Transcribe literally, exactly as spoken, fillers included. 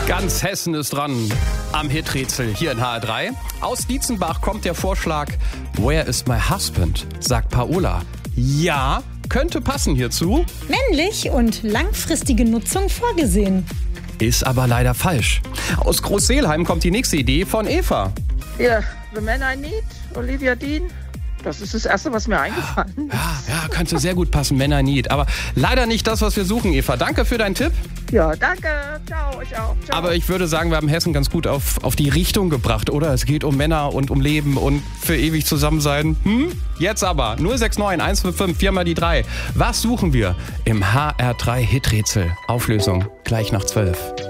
Ganz Hessen ist dran am Hiträtsel hier in H R drei. Aus Dietzenbach kommt der Vorschlag, Where is my husband? Sagt Paola. Ja, könnte passen hierzu. Männlich und langfristige Nutzung vorgesehen. Ist aber leider falsch. Aus Großseelheim kommt die nächste Idee von Eva. Ja, The Man I Need, Olivia Dean. Das ist das Erste, was mir eingefallen ist. Ja, ja, könnte sehr gut passen, Man I Need. Aber leider nicht das, was wir suchen, Eva. Danke für deinen Tipp. Ja, danke. Ciao, euch auch. Ciao. Aber ich würde sagen, wir haben Hessen ganz gut auf, auf die Richtung gebracht, oder? Es geht um Männer und um Leben und für ewig zusammen sein. Hm? Jetzt aber null sechs neun eins fünf fünf vier mal die drei. Was suchen wir im H R drei Hiträtsel? Auflösung gleich nach zwölf.